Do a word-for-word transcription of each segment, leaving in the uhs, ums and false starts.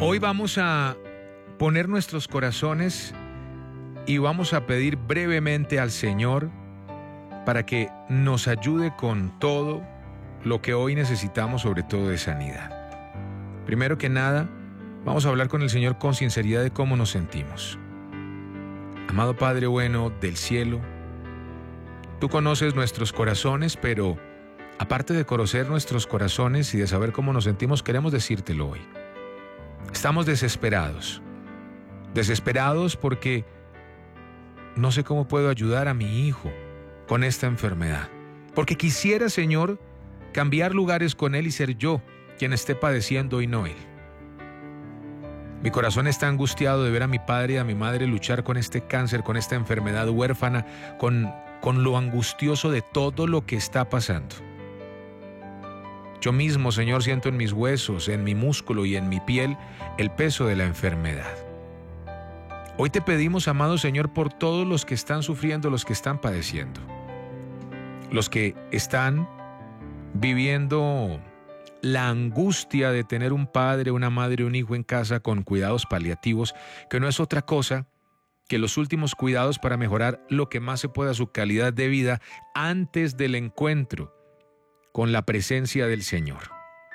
Hoy vamos a poner nuestros corazones y vamos a pedir brevemente al Señor para que nos ayude con todo lo que hoy necesitamos, sobre todo de sanidad. Primero que nada, vamos a hablar con el Señor con sinceridad de cómo nos sentimos. Amado Padre bueno del cielo, tú conoces nuestros corazones, pero aparte de conocer nuestros corazones y de saber cómo nos sentimos, queremos decírtelo hoy. Estamos desesperados, desesperados porque no sé cómo puedo ayudar a mi hijo con esta enfermedad. Porque quisiera, Señor, cambiar lugares con él y ser yo quien esté padeciendo y no él. Mi corazón está angustiado de ver a mi padre y a mi madre luchar con este cáncer, con esta enfermedad huérfana, con, con lo angustioso de todo lo que está pasando. Yo mismo, Señor, siento en mis huesos, en mi músculo y en mi piel el peso de la enfermedad. Hoy te pedimos, amado Señor, por todos los que están sufriendo, los que están padeciendo, los que están viviendo la angustia de tener un padre, una madre, un hijo en casa con cuidados paliativos, que no es otra cosa que los últimos cuidados para mejorar lo que más se pueda su calidad de vida antes del encuentro con la presencia del Señor.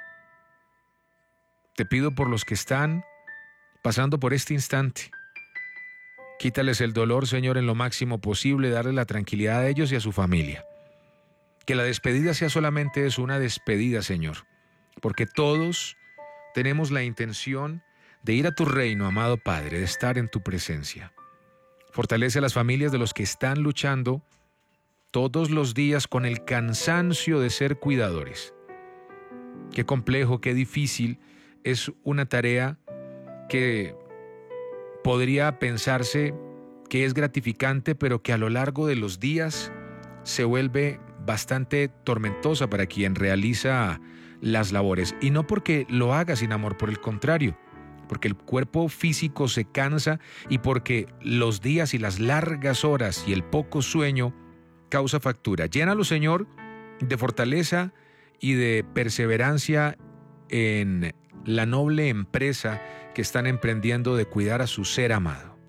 Te pido por los que están pasando por este instante. Quítales el dolor, Señor, en lo máximo posible, darle la tranquilidad a ellos y a su familia. Que la despedida sea solamente eso, una despedida, Señor, porque todos tenemos la intención de ir a tu reino, amado Padre, de estar en tu presencia. Fortalece a las familias de los que están luchando todos los días con el cansancio de ser cuidadores. Qué complejo, qué difícil es una tarea que podría pensarse que es gratificante, pero que a lo largo de los días se vuelve bastante tormentosa para quien realiza las labores. Y no porque lo haga sin amor, por el contrario, porque el cuerpo físico se cansa y porque los días y las largas horas y el poco sueño causa factura. Llénalo, Señor, de fortaleza y de perseverancia en la noble empresa que están emprendiendo de cuidar a su ser amado.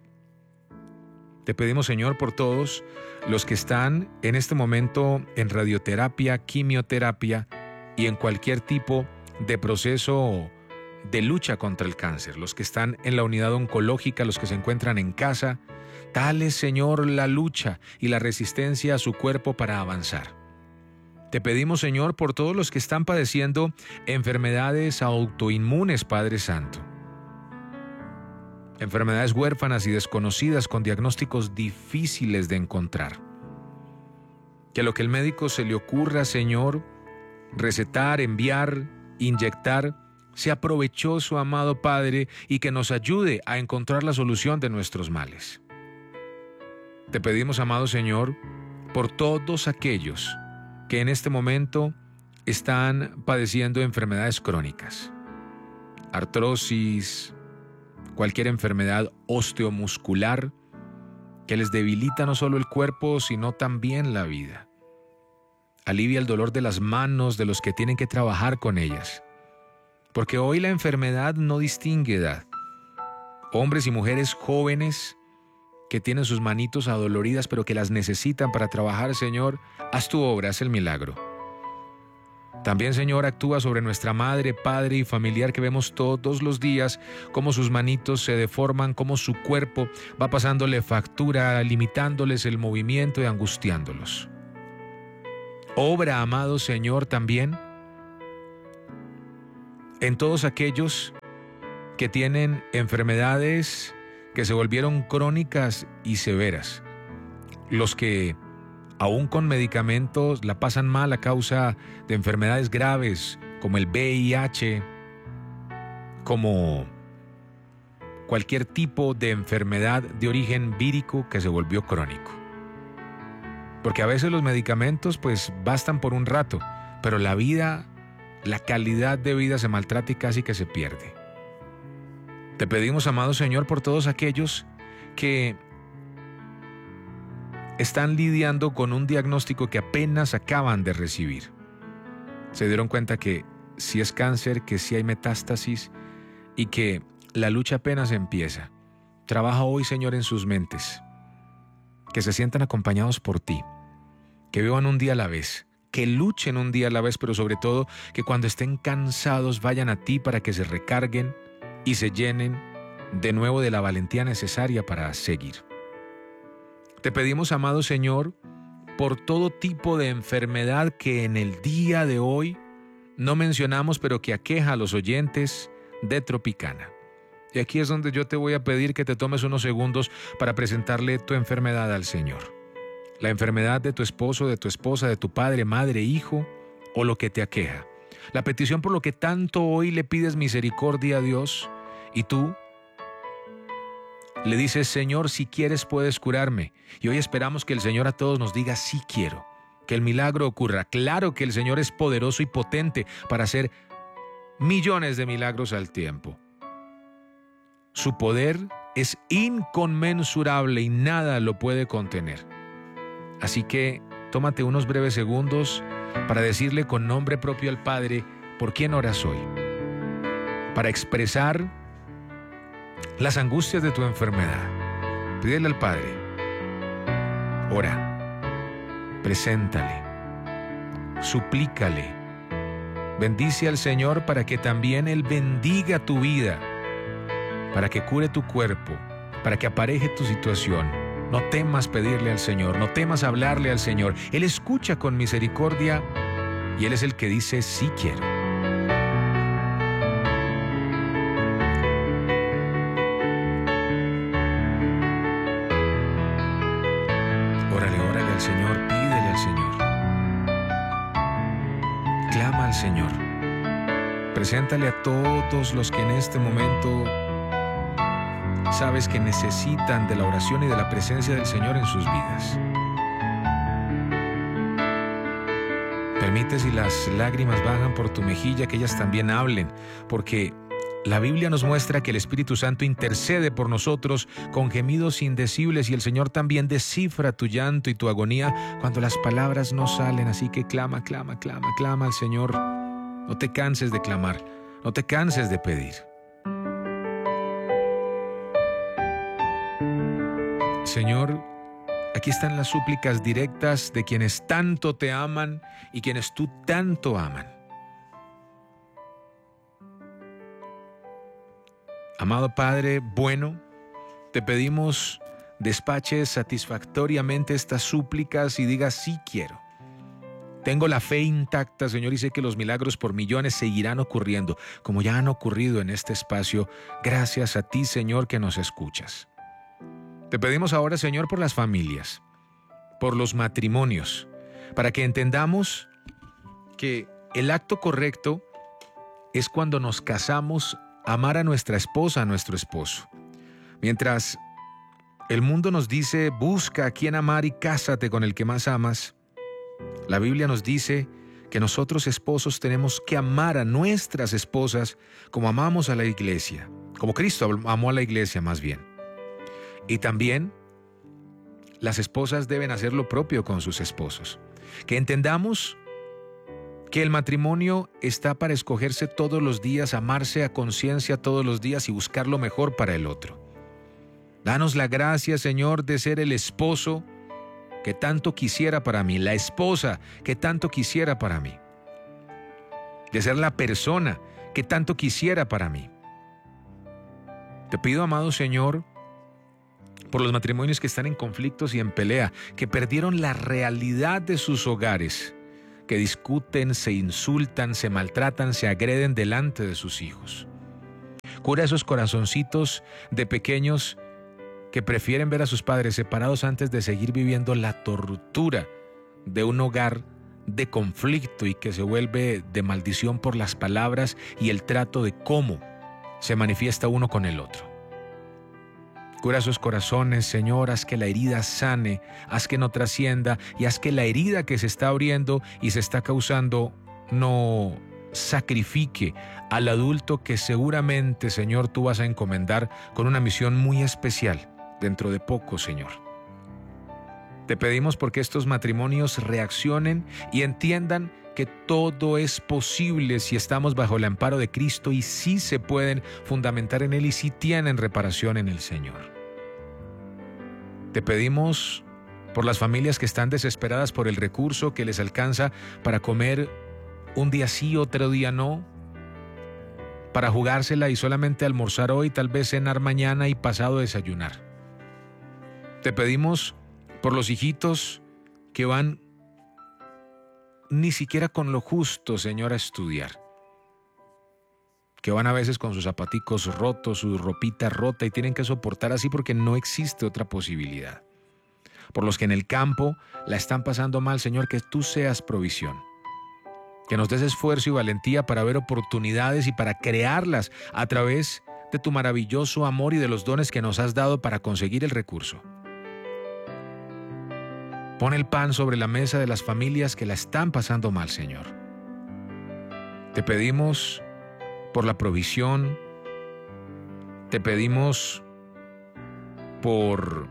Te pedimos, Señor, por todos los que están en este momento en radioterapia, quimioterapia y en cualquier tipo de proceso de lucha contra el cáncer, los que están en la unidad oncológica, los que se encuentran en casa. Dale, Señor, la lucha y la resistencia a su cuerpo para avanzar. Te pedimos, Señor, por todos los que están padeciendo enfermedades autoinmunes, Padre Santo. Enfermedades huérfanas y desconocidas con diagnósticos difíciles de encontrar. Que lo que el médico se le ocurra, Señor, recetar, enviar, inyectar, sea provechoso, amado Padre, y que nos ayude a encontrar la solución de nuestros males. Te pedimos, amado Señor, por todos aquellos que en este momento están padeciendo enfermedades crónicas, artrosis, cualquier enfermedad osteomuscular que les debilita no solo el cuerpo, sino también la vida. Alivia el dolor de las manos de los que tienen que trabajar con ellas, porque hoy la enfermedad no distingue edad. Hombres y mujeres jóvenes que tienen sus manitos adoloridas, pero que las necesitan para trabajar, Señor, haz tu obra, haz el milagro. También, Señor, actúa sobre nuestra madre, padre y familiar que vemos todos los días, cómo sus manitos se deforman, cómo su cuerpo va pasándole factura, limitándoles el movimiento y angustiándolos. Obra, amado Señor, también en todos aquellos que tienen enfermedades que se volvieron crónicas y severas, los que aún con medicamentos la pasan mal a causa de enfermedades graves como el V I H, como cualquier tipo de enfermedad de origen vírico que se volvió crónico. Porque a veces los medicamentos pues bastan por un rato, pero la vida, la calidad de vida se maltrata y casi que se pierde. Te pedimos, amado Señor, por todos aquellos que están lidiando con un diagnóstico que apenas acaban de recibir. Se dieron cuenta que si es cáncer, que si hay metástasis y que la lucha apenas empieza. Trabaja hoy, Señor, en sus mentes, que se sientan acompañados por ti, que vivan un día a la vez, que luchen un día a la vez, pero sobre todo que cuando estén cansados vayan a ti para que se recarguen y se llenen de nuevo de la valentía necesaria para seguir. Te pedimos, amado Señor, por todo tipo de enfermedad que en el día de hoy no mencionamos, pero que aqueja a los oyentes de Tropicana. Y aquí es donde yo te voy a pedir que te tomes unos segundos para presentarle tu enfermedad al Señor. La enfermedad de tu esposo, de tu esposa, de tu padre, madre, hijo, o lo que te aqueja. La petición por lo que tanto hoy le pides misericordia a Dios, y tú le dices, Señor, si quieres puedes curarme. Y hoy esperamos que el Señor a todos nos diga, sí quiero, que el milagro ocurra. Claro que el Señor es poderoso y potente para hacer millones de milagros al tiempo. Su poder es inconmensurable y nada lo puede contener. Así que tómate unos breves segundos para decirle con nombre propio al Padre por quién oras hoy, para expresar las angustias de tu enfermedad. Pídele al Padre. Ora, preséntale, suplícale. Bendice al Señor para que también Él bendiga tu vida, para que cure tu cuerpo, para que apareje tu situación. No temas pedirle al Señor, no temas hablarle al Señor. Él escucha con misericordia y Él es el que dice, sí quiero. Órale, órale al Señor, pídele al Señor. Clama al Señor. Preséntale a todos los que en este momento sabes que necesitan de la oración y de la presencia del Señor en sus vidas. Permite, si las lágrimas bajan por tu mejilla, que ellas también hablen, porque la Biblia nos muestra que el Espíritu Santo intercede por nosotros con gemidos indecibles, y el Señor también descifra tu llanto y tu agonía cuando las palabras no salen. Así que clama, clama, clama, clama al Señor. No te canses de clamar, no te canses de pedir. Señor, aquí están las súplicas directas de quienes tanto te aman y quienes tú tanto aman. Amado Padre bueno, te pedimos despaches satisfactoriamente estas súplicas y digas, sí quiero. Tengo la fe intacta, Señor, y sé que los milagros por millones seguirán ocurriendo, como ya han ocurrido en este espacio, gracias a ti, Señor, que nos escuchas. Te pedimos ahora, Señor, por las familias, por los matrimonios, para que entendamos que el acto correcto es cuando nos casamos, amar a nuestra esposa, a nuestro esposo. Mientras el mundo nos dice, busca a quien amar y cásate con el que más amas, la Biblia nos dice que nosotros esposos tenemos que amar a nuestras esposas como amamos a la iglesia, como Cristo amó a la iglesia más bien. Y también las esposas deben hacer lo propio con sus esposos. Que entendamos que el matrimonio está para escogerse todos los días, amarse a conciencia todos los días y buscar lo mejor para el otro. Danos la gracia, Señor, de ser el esposo que tanto quisiera para mí, la esposa que tanto quisiera para mí, de ser la persona que tanto quisiera para mí. Te pido, amado Señor, por los matrimonios que están en conflictos y en pelea, que perdieron la realidad de sus hogares, que discuten, se insultan, se maltratan, se agreden delante de sus hijos. Cura esos corazoncitos de pequeños que prefieren ver a sus padres separados antes de seguir viviendo la tortura de un hogar de conflicto y que se vuelve de maldición por las palabras y el trato de cómo se manifiesta uno con el otro. Cura sus corazones, Señor, haz que la herida sane, haz que no trascienda y haz que la herida que se está abriendo y se está causando no sacrifique al adulto que seguramente, Señor, tú vas a encomendar con una misión muy especial dentro de poco, Señor. Te pedimos porque estos matrimonios reaccionen y entiendan que todo es posible si estamos bajo el amparo de Cristo y sí se pueden fundamentar en Él y sí tienen reparación en el Señor. Te pedimos por las familias que están desesperadas por el recurso que les alcanza para comer un día sí, otro día no, para jugársela y solamente almorzar hoy, tal vez cenar mañana y pasado desayunar. Te pedimos por los hijitos que van ni siquiera con lo justo, Señor, a estudiar, que van a veces con sus zapaticos rotos, su ropita rota y tienen que soportar así porque no existe otra posibilidad. Por los que en el campo la están pasando mal, Señor, que tú seas provisión. Que nos des esfuerzo y valentía para ver oportunidades y para crearlas a través de tu maravilloso amor y de los dones que nos has dado para conseguir el recurso. Pon el pan sobre la mesa de las familias que la están pasando mal, Señor. Te pedimos por la provisión, te pedimos por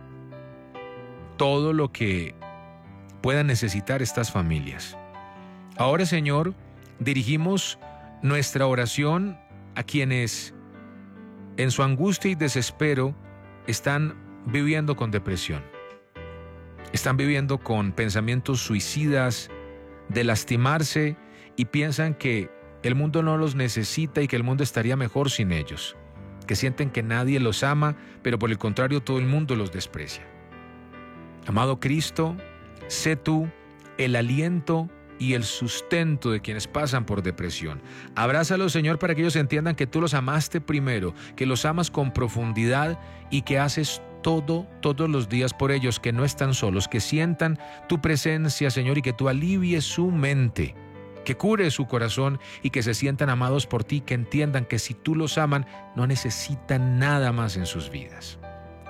todo lo que puedan necesitar estas familias. Ahora, Señor, dirigimos nuestra oración a quienes en su angustia y desespero están viviendo con depresión. Están viviendo con pensamientos suicidas, de lastimarse y piensan que el mundo no los necesita y que el mundo estaría mejor sin ellos. Que sienten que nadie los ama, pero por el contrario todo el mundo los desprecia. Amado Cristo, sé tú el aliento y el sustento de quienes pasan por depresión. Abrázalos, Señor, para que ellos entiendan que tú los amaste primero, que los amas con profundidad y que haces todo, todos los días por ellos, que no están solos, que sientan tu presencia, Señor, y que tú alivies su mente, que cures su corazón y que se sientan amados por ti, que entiendan que si tú los aman, no necesitan nada más en sus vidas.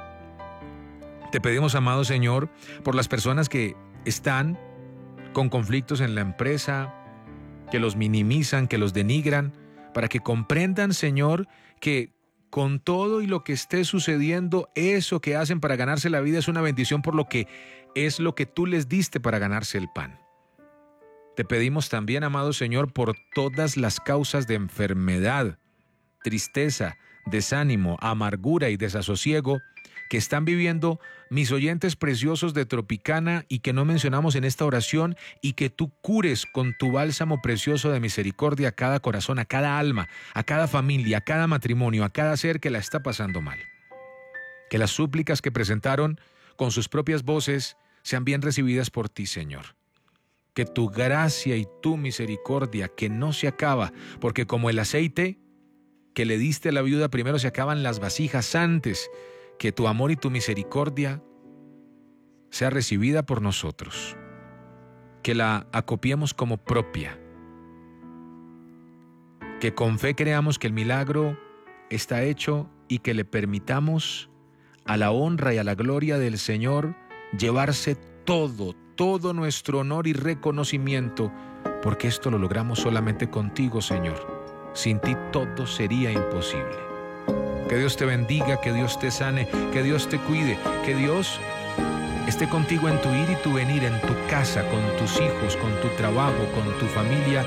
Te pedimos, amado Señor, por las personas que están con conflictos en la empresa, que los minimizan, que los denigran, para que comprendan, Señor, que con todo y lo que esté sucediendo, eso que hacen para ganarse la vida es una bendición por lo que es lo que tú les diste para ganarse el pan. Te pedimos también, amado Señor, por todas las causas de enfermedad, tristeza, desánimo, amargura y desasosiego que están viviendo mis oyentes preciosos de Tropicana y que no mencionamos en esta oración, y que tú cures con tu bálsamo precioso de misericordia a cada corazón, a cada alma, a cada familia, a cada matrimonio, a cada ser que la está pasando mal. Que las súplicas que presentaron con sus propias voces sean bien recibidas por ti, Señor. Que tu gracia y tu misericordia, que no se acaba, porque como el aceite que le diste a la viuda, primero se acaban las vasijas antes que tu amor y tu misericordia sea recibida por nosotros, que la acopiemos como propia, que con fe creamos que el milagro está hecho y que le permitamos a la honra y a la gloria del Señor llevarse todo, todo nuestro honor y reconocimiento, porque esto lo logramos solamente contigo, Señor. Sin ti todo sería imposible. Que Dios te bendiga, que Dios te sane, que Dios te cuide, que Dios esté contigo en tu ir y tu venir, en tu casa, con tus hijos, con tu trabajo, con tu familia,